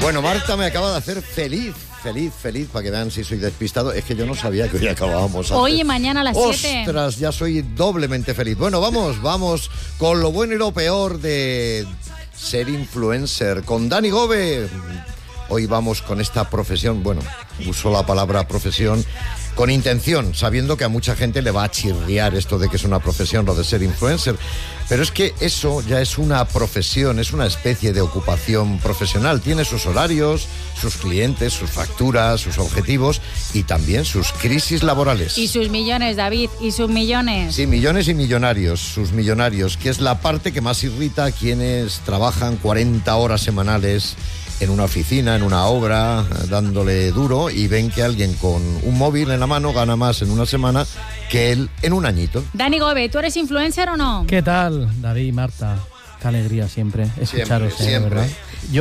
Bueno, Marta me acaba de hacer feliz, para que vean si soy despistado. Es que yo no sabía que hoy acabábamos antes. Hoy y mañana a las 7. ¡Ostras! Ya soy doblemente feliz. Bueno, vamos con lo bueno y lo peor de ser influencer. Con Dani Gove. Hoy vamos con esta profesión. Bueno, uso la palabra profesión con intención, sabiendo que a mucha gente le va a chirriar esto de que es una profesión, lo de ser influencer. Pero es que eso ya es una profesión, es una especie de ocupación profesional. Tiene sus horarios, sus clientes, sus facturas, sus objetivos y también sus crisis laborales. Y sus millones, David, y sus millones. Sí, millones y millonarios, sus millonarios, que es la parte que más irrita a quienes trabajan 40 horas semanales en una oficina, en una obra, dándole duro, y ven que alguien con un móvil en la mano gana más en una semana que él en un añito. Dani Gove, ¿tú eres influencer o no? ¿Qué tal, David y Marta? Qué alegría siempre escucharos, siempre. ¿verdad?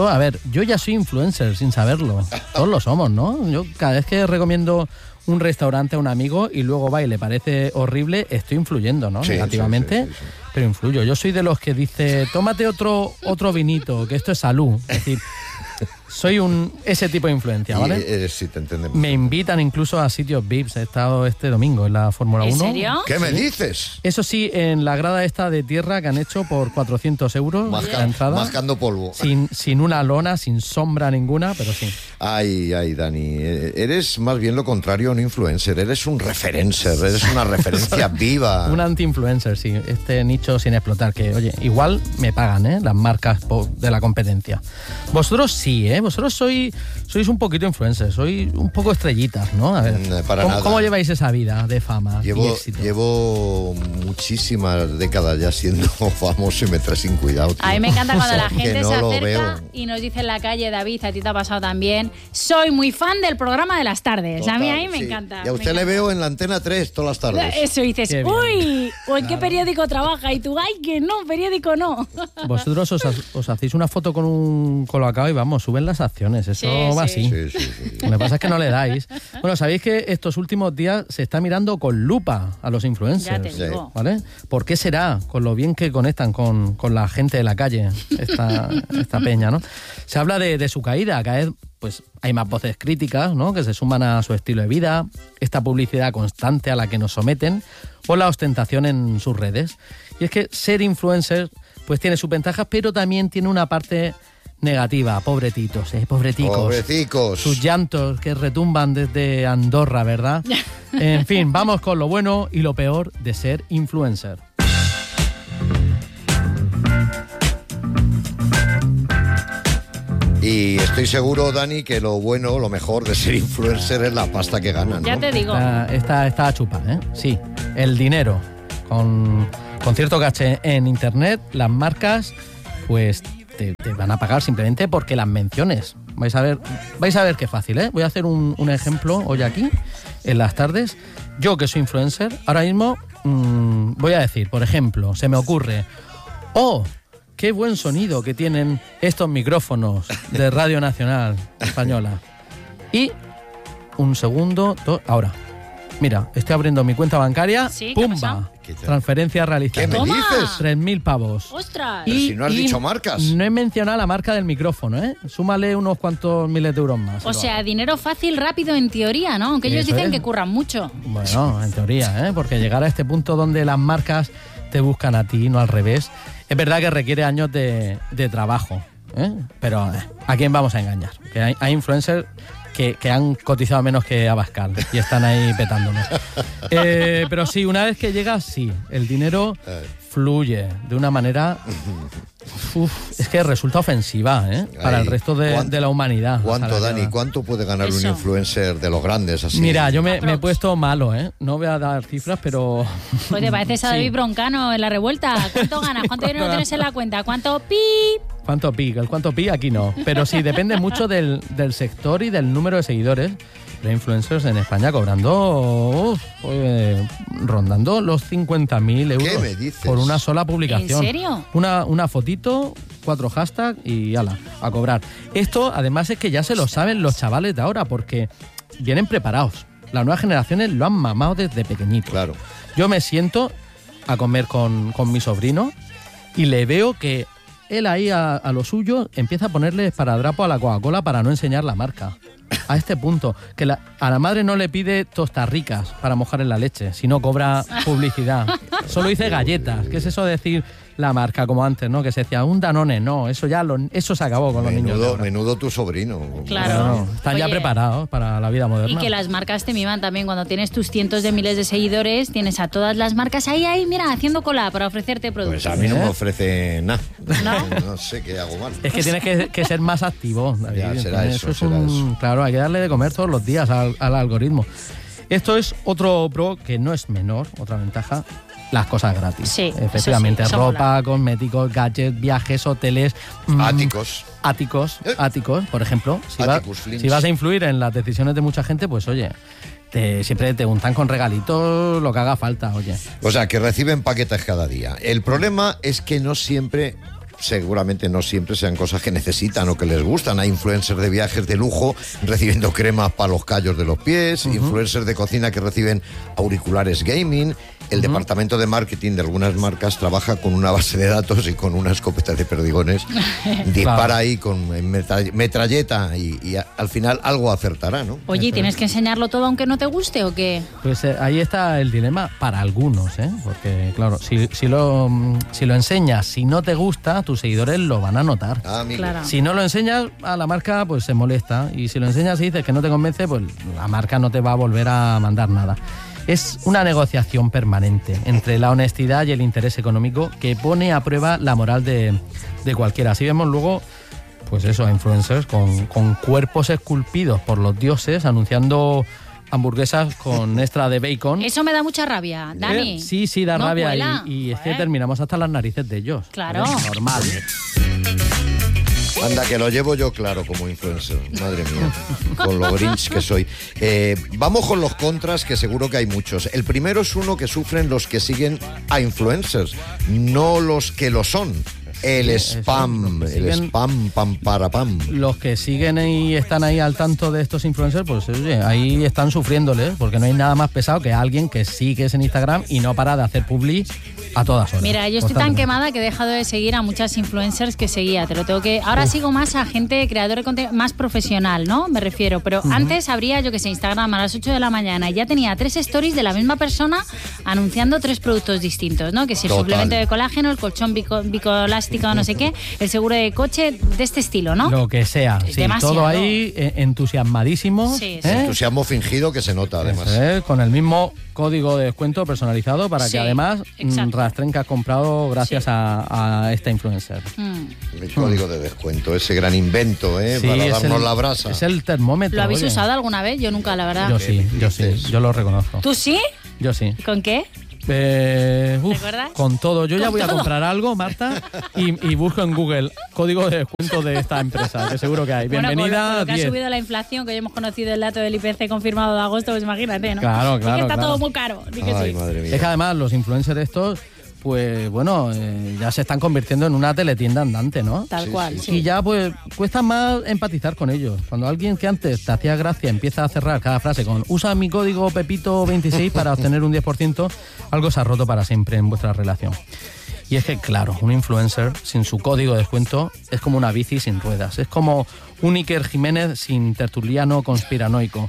Yo ya soy influencer sin saberlo. Todos lo somos, ¿no? Yo cada vez que recomiendo un restaurante a un amigo y luego va y le parece horrible, estoy influyendo, ¿no? Sí, negativamente, sí. pero influyo. Yo soy de los que dice, tómate otro vinito, que esto es salud. Es decir, soy ese tipo de influencia, ¿vale? Sí, te entendemos. Me invitan incluso a sitios VIPs. He estado este domingo en la Fórmula 1. ¿En serio? ¿Qué me dices? Eso sí, en la grada esta de tierra que han hecho por 400 euros la entrada. Mascando polvo. Sin una lona, sin sombra ninguna, pero sí. Ay, Dani, eres más bien lo contrario a un influencer. Eres un referencer, eres una referencia viva. Un anti-influencer, sí. Este nicho sin explotar, que, oye, igual me pagan, las marcas de la competencia. Vosotros sí, Vosotros sois un poquito influencers, sois un poco estrellitas, ¿no? A ver, ¿cómo lleváis esa vida de fama y éxito? Llevo muchísimas décadas ya siendo famoso y me trae sin cuidado, tío. A mí me encanta cuando la gente no se lo acerca veo. y nos dice en la calle, David, a ti te ha pasado también, soy muy fan del programa de las tardes. Total, a mí me sí. encanta. Y a usted le veo en la Antena 3 todas las tardes. Eso dices, uy, o en qué periódico trabaja, y tú, ay, que no, periódico no. Vosotros os hacéis una foto con un colocado y vamos, suben las acciones, eso va así. Sí. Lo que pasa es que no le dais. Bueno, sabéis que estos últimos días se está mirando con lupa a los influencers. Ya te digo. ¿Vale? ¿Por qué será? Con lo bien que conectan con la gente de la calle, esta peña, ¿no? Se habla de su caída, cada vez pues hay más voces críticas, ¿no?, que se suman a su estilo de vida, esta publicidad constante a la que nos someten, o la ostentación en sus redes. Y es que ser influencer pues tiene sus ventajas, pero también tiene una parte negativa. Pobreticos. Sus llantos que retumban desde Andorra, ¿verdad? En fin, vamos con lo bueno y lo peor de ser influencer. Y estoy seguro, Dani, que lo bueno, lo mejor de ser influencer es la pasta que ganan, ¿no? Ya te digo. Está a chupar, ¿eh? Sí, el dinero. Con cierto caché en internet, las marcas pues te van a pagar simplemente porque las menciones. Vais a ver qué fácil, ¿eh? Voy a hacer un ejemplo hoy aquí, en las tardes. Yo, que soy influencer, ahora mismo voy a decir, por ejemplo, se me ocurre, qué buen sonido que tienen estos micrófonos de Radio Nacional Española. Y un segundo, ahora. Mira, estoy abriendo mi cuenta bancaria. Sí, ¿qué ha ¡pumba! pasado? Transferencia realizada. ¿Qué me dices? 3.000 pavos. ¡Ostras! Pero si no has dicho marcas. No he mencionado la marca del micrófono, ¿eh? Súmale unos cuantos miles de euros más. O sea, dinero fácil, rápido, en teoría, ¿no? Aunque ellos Eso dicen es. que curran mucho. Bueno, en teoría, ¿eh? Porque llegar a este punto donde las marcas te buscan a ti, no al revés, es verdad que requiere años de trabajo, ¿eh? Pero ¿a quién vamos a engañar? Que hay influencers que han cotizado menos que Abascal y están ahí petándonos. Pero sí, una vez que llegas, sí, el dinero fluye de una manera... es que resulta ofensiva, ¿eh? Para el resto de la humanidad. ¿Cuánto, Dani? ¿Cuánto puede ganar un influencer de los grandes así? Mira, yo me he puesto malo, ¿eh? No voy a dar cifras, pero... Pues te pareces a David Broncano en La Revuelta. ¿Cuánto ganas? ¿Cuánto dinero tienes en la cuenta? ¿Cuánto pi? ¿Cuánto pi? El cuánto pi aquí no. Pero sí, depende mucho del sector y del número de seguidores. Hay influencers en España cobrando, rondando los 50.000 euros. ¿Qué me dices? Por una sola publicación. ¿En serio? Una fotito, 4 hashtags y ala, a cobrar. Esto además es que ya se lo saben los chavales de ahora porque vienen preparados. Las nuevas generaciones lo han mamado desde pequeñito. Claro. Yo me siento a comer con mi sobrino y le veo que él ahí a lo suyo empieza a ponerle esparadrapo a la Coca-Cola para no enseñar la marca. A este punto, que a la madre no le pide tostas ricas para mojar en la leche, sino cobra publicidad. Solo dice galletas. ¿Qué es eso de decir la marca como antes, ¿no? Que se decía un Danone, no, eso se acabó con los niños. Menudo tu sobrino. Claro. No, están ya preparados para la vida moderna. Y que las marcas te miman también. Cuando tienes tus cientos de miles de seguidores, tienes a todas las marcas ahí, mira, haciendo cola para ofrecerte productos. Pues a mí no me ofrece nada. No sé qué hago mal. Es que tienes que ser más activo, David. Ya, será eso. Claro, hay que darle de comer todos los días al algoritmo. Esto es otro pro que no es menor, otra ventaja. Las cosas gratis. Sí, efectivamente, sí, ropa, cosméticos, gadgets, viajes, hoteles. Áticos, por ejemplo. Si vas a influir en las decisiones de mucha gente, pues oye, siempre te untan con regalitos lo que haga falta, oye. O sea, que reciben paquetes cada día. El problema es que seguramente no siempre sean cosas que necesitan o que les gustan. Hay influencers de viajes de lujo recibiendo cremas para los callos de los pies, influencers de cocina que reciben auriculares gaming. El departamento de marketing de algunas marcas trabaja con una base de datos y con una escopeta de perdigones. Dispara ahí con metralleta y al final algo acertará, ¿no? Oye, ¿y tienes que enseñarlo todo aunque no te guste o qué? Pues ahí está el dilema para algunos, ¿eh? Porque, claro, si lo enseñas, si no te gusta, tus seguidores lo van a notar. Claro. Si no lo enseñas, a la marca pues se molesta. Y si lo enseñas y dices que no te convence, pues la marca no te va a volver a mandar nada. Es una negociación permanente entre la honestidad y el interés económico que pone a prueba la moral de cualquiera. Así vemos luego, pues eso, influencers con cuerpos esculpidos por los dioses anunciando hamburguesas con extra de bacon. Eso me da mucha rabia, Dani. Sí, da rabia y es que terminamos hasta las narices de ellos. Claro. Normal. Anda, que lo llevo yo claro como influencer. Madre mía, con lo grinch que soy. Vamos con los contras, que seguro que hay muchos. El primero es uno que sufren los que siguen a influencers, no los que lo son. El spam, pam. Los que siguen y están ahí al tanto de estos influencers, pues oye, ahí están sufriéndole, porque no hay nada más pesado que alguien que sigues en Instagram y no para de hacer publi a todas horas. Mira, yo estoy tan quemada que he dejado de seguir a muchas influencers que seguía. Ahora sigo más a gente creadora de contenido más profesional, ¿no? Me refiero. Pero antes abría, yo que sé, Instagram a las 8 de la mañana y ya tenía 3 stories de la misma persona anunciando 3 productos distintos, ¿no? Que si el suplemento de colágeno, el colchón bicoelástico, no sé qué, el seguro de coche, de este estilo, ¿no? Lo que sea. Sí, todo ahí entusiasmadísimo. Sí. Entusiasmo fingido que se nota, además. Con el mismo código de descuento personalizado para que además rastren que has comprado gracias a esta influencer. El código de descuento, ese gran invento, para darnos la brasa. Es el termómetro. ¿Lo habéis usado alguna vez? Yo nunca, la verdad. Yo sí, yo lo reconozco. ¿Tú sí? Yo sí. ¿Con qué? ¿Recuerdas? Con todo. Yo ya voy a comprar algo, Marta, y busco en Google código de descuento de esta empresa, que seguro que hay. Bienvenida. Con lo que ha subido la inflación, que ya hemos conocido el dato del IPC confirmado de agosto, pues imagínate, ¿no? Claro. Es que está todo muy caro. Ay, madre mía. Es que además los influencers estos, pues bueno, ya se están convirtiendo en una teletienda andante, ¿no? Tal cual. Sí. Y ya pues cuesta más empatizar con ellos. Cuando alguien que antes te hacía gracia empieza a cerrar cada frase con usa mi código Pepito26 para obtener un 10%, algo se ha roto para siempre en vuestra relación. Y es que, claro, un influencer sin su código de descuento es como una bici sin ruedas. Es como un Iker Jiménez sin tertuliano conspiranoico.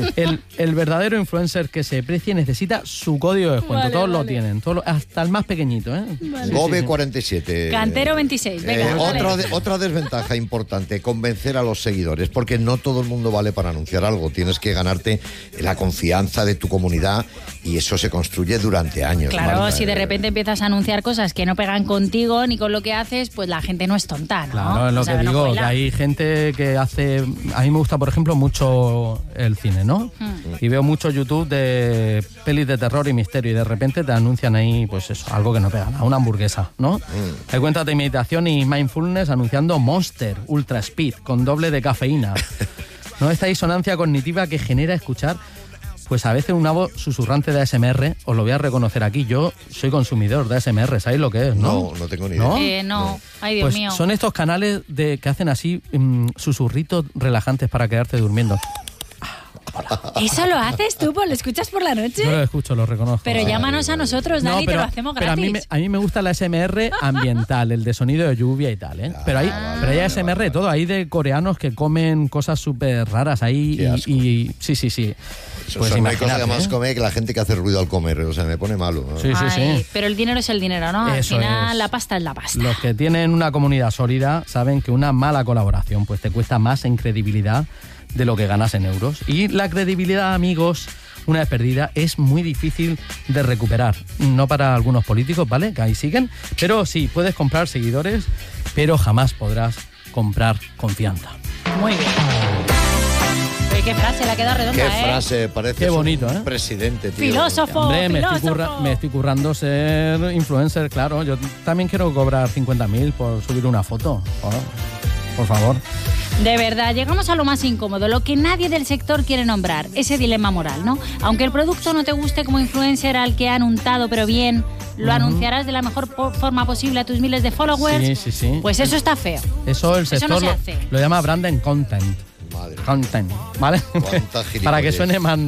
El verdadero influencer que se precie necesita su código de descuento. Todos lo tienen, hasta el más pequeñito. Gobe 47. Cantero 26. Venga, otra desventaja importante, convencer a los seguidores, porque no todo el mundo vale para anunciar algo. Tienes que ganarte la confianza de tu comunidad y eso se construye durante años. Claro, Marta, si de repente empiezas a anunciar cosas que no pegan contigo ni con lo que haces, pues la gente no es tonta, ¿no? Claro, es lo que digo, que hay gente que hace... A mí me gusta, por ejemplo, mucho el cine, ¿no? Y veo mucho YouTube de pelis de terror y misterio y de repente te anuncian ahí, pues eso, algo que no pega nada, una hamburguesa, ¿no? Hay cuentas de meditación y mindfulness anunciando Monster Ultra Speed con doble de cafeína, ¿no? Esta disonancia cognitiva que genera escuchar pues a veces una voz susurrante de ASMR, os lo voy a reconocer aquí, yo soy consumidor de ASMR, ¿sabéis lo que es, no? No tengo ni idea. No. Ay, Dios mío. Son estos canales que hacen así susurritos relajantes para quedarte durmiendo. Hola. ¿Eso lo haces tú? ¿Lo escuchas por la noche? Yo lo escucho, lo reconozco. Pero llámanos a nosotros, Dani, te lo hacemos pero gratis. a mí me gusta la ASMR ambiental, el de sonido de lluvia y tal, ¿eh? Pero hay ASMR de todo, hay de coreanos que comen cosas súper raras ahí y sí. Eso Pues son hay imagínate, cosas que más come que la gente que hace ruido al comer, o sea, me pone malo, ¿no? Sí. Pero el dinero es el dinero, ¿no? Eso Al final es. la pasta es la pasta. Los que tienen una comunidad sólida saben que una mala colaboración pues te cuesta más en credibilidad de lo que ganas en euros. Y la credibilidad, amigos, una vez perdida, es muy difícil de recuperar. No para algunos políticos, ¿vale? Que ahí siguen. Pero sí, puedes comprar seguidores, pero jamás podrás comprar confianza. Muy bien. Oye, qué frase, la queda redonda, Qué frase, parece Qué bonito, un ¿eh? presidente, tío. Filósofo. Hombre, filósofo. me estoy currando ser influencer, claro. Yo también quiero cobrar 50.000 por subir una foto. Por favor. De verdad, llegamos a lo más incómodo, lo que nadie del sector quiere nombrar, ese dilema moral, ¿no? Aunque el producto no te guste como influencer al que han untado, pero bien, lo anunciarás de la mejor forma posible a tus miles de followers. Sí. Pues eso está feo. Eso el sector no se hace. lo llama branding content. Madre. Content, ¿vale? Cuánta gilipollez. Para que suene más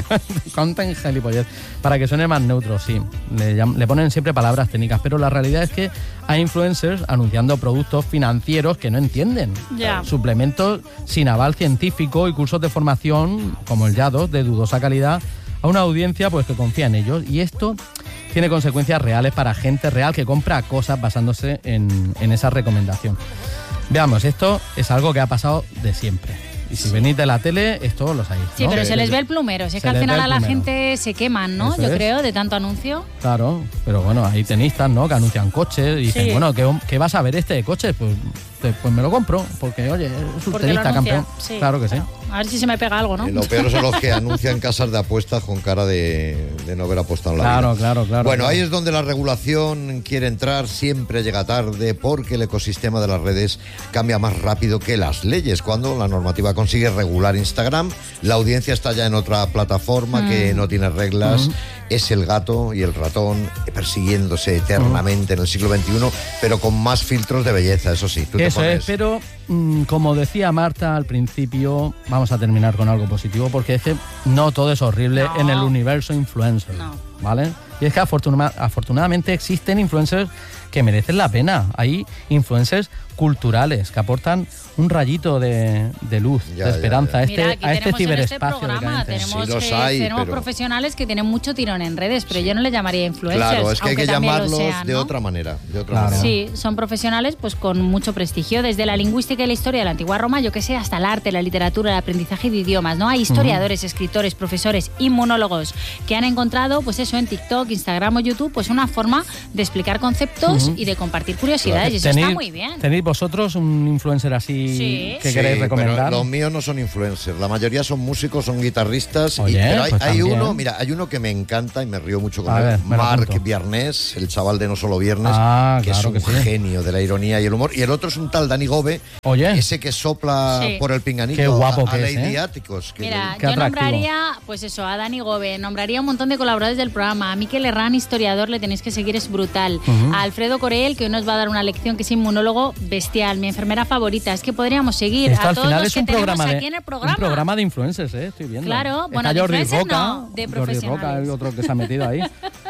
content gilipollez. Para que suene más neutro, sí. Le ponen siempre palabras técnicas, pero la realidad es que hay influencers anunciando productos financieros que no entienden. Ya. Suplementos sin aval científico y cursos de formación como el YA2 de dudosa calidad a una audiencia pues que confía en ellos. Y esto tiene consecuencias reales para gente real que compra cosas basándose en esa recomendación. Veamos, esto es algo que ha pasado de siempre. Y si venís de la tele, esto lo sabéis, ¿no? Sí, pero se les ve el plumero. Si es que al final a la gente se queman, ¿no? Eso Yo es. creo, de tanto anuncio. Claro, pero bueno, hay tenistas, ¿no? Que anuncian coches y dicen, Sí. bueno, ¿qué vas a ver este de coches? Pues me lo compro, porque, oye, es un Porque lo tenista anuncia, campeón. sí. Claro que sí. A ver si se me pega algo, ¿no? Y lo peor son los que anuncian casas de apuestas con cara de no haber apostado en la vida. Claro. Bueno, claro. ahí es donde la regulación quiere entrar, siempre llega tarde, porque el ecosistema de las redes cambia más rápido que las leyes. Cuando la normativa consigue regular Instagram, la audiencia está ya en otra plataforma que no tiene reglas. Es el gato y el ratón persiguiéndose eternamente en el siglo XXI, pero con más filtros de belleza, eso sí. Tú te Eso pones... es, pero como decía Marta al principio, vamos a terminar con algo positivo, porque es que no todo es horrible No. en el universo influencer, No. ¿vale? Y es que afortunadamente existen influencers que merecen la pena. Hay influencers culturales que aportan un rayito de luz, Ya, de esperanza ya. Mira, aquí a este tenemos en este ciberespacio programa, decadente. tenemos, Sí, los hay, tenemos pero- profesionales que tienen mucho tirón en redes, pero yo no le llamaría influencers. Claro, es que hay aunque que también lo llamarlos sean, de ¿no? otra manera. Claro. Sí, son profesionales pues con mucho prestigio, desde la lingüística y la historia de la antigua Roma, yo que sé, hasta el arte, la literatura, el aprendizaje de idiomas, ¿no? Hay historiadores, escritores, profesores, inmunólogos que han encontrado, pues eso, en TikTok, Instagram o YouTube, pues una forma de explicar conceptos y de compartir curiosidades, y eso está muy bien. ¿Tenéis vosotros un influencer así Sí. que Sí, queréis recomendar? pero los míos no son influencers, la mayoría son músicos, son guitarristas. Oye, pero hay, pues hay también. uno, mira, hay uno que me encanta y me río mucho con A él, ver, me lo Marc apunto. Viernes, el chaval de No Solo Viernes, Ah, que claro es un que sí. genio de la ironía y el humor. Y el otro es un tal Dani Gobe, Oye. ese que sopla Sí. por el pinganillo Qué guapo a que es, Lady ¿eh? Áticos. que Mira, Qué yo atractivo. nombraría, pues eso, a Dani Gobe, nombraría un montón de colaboradores del programa. A Miquel Herrán, historiador, le tenéis que seguir, es brutal. A Alfredo Corel, que hoy nos va a dar una lección, que es inmunólogo bestial, mi enfermera favorita. Es que podríamos seguir Esto a al todos final los es que un tenemos programa, aquí en el programa. un programa de influencers, estoy viendo. Claro, bueno, Está de Jordi influencers Roca, no, de Jordi Roca, profesionales. el otro que se ha metido ahí.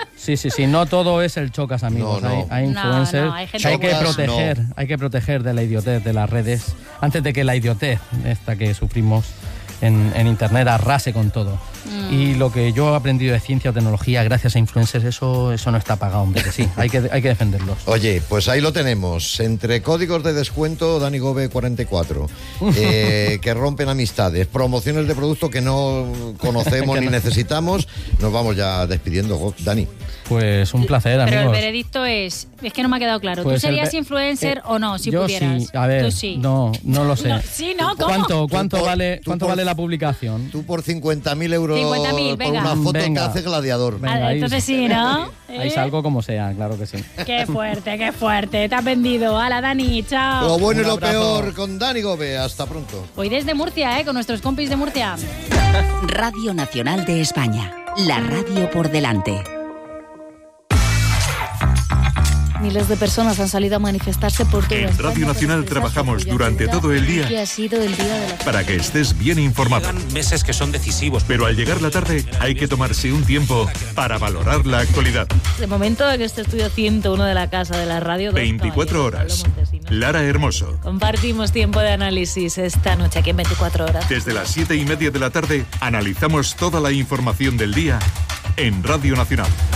Sí, no todo es el chocas, amigos. No, no. Hay No, influencers no, hay gente hay que buena. proteger, No. hay que proteger de la idiotez de las redes antes de que la idiotez esta que sufrimos en internet arrase con todo. Y lo que yo he aprendido de ciencia o tecnología gracias a influencers, eso no está pagado, hombre, que sí, hay que defenderlos. Oye, pues ahí lo tenemos. Entre códigos de descuento, Dani Gobe 44, que rompen amistades, promociones de producto que no conocemos ni necesitamos. Nos vamos ya despidiendo, Dani. Pues un placer, Pero amigos. el veredicto es que no me ha quedado claro. Pues ¿Tú el serías ve- influencer o no, si yo pudieras? sí, a ver, Tú sí. no lo sé. No, sí, ¿no? ¿Cómo? ¿Cuánto Tú vale por- la publicación? Tú por 50.000 euros 50.000, por venga. una foto Venga. te hace gladiador. Venga, ahí- Entonces sí, ¿no? Ahí salgo como sea, claro que sí. Qué fuerte, qué fuerte. Te has vendido. Hala, Dani, chao. Lo bueno y Un lo abrazo. peor con Dani Gobe. Hasta pronto. Hoy desde Murcia, con nuestros compis de Murcia. Radio Nacional de España. La radio por delante. Miles de personas han salido a manifestarse por todo. En Radio Nacional trabajamos durante todo el día que ha sido el día de la... para que estés bien informado. Llegan meses que son decisivos. Pero al llegar la tarde hay que tomarse un tiempo para valorar la actualidad. De momento en este estudio 101 de la Casa de la Radio. 24 horas. Lara Hermoso. Compartimos tiempo de análisis esta noche aquí en 24 horas. Desde las 7:30 de la tarde analizamos toda la información del día en Radio Nacional.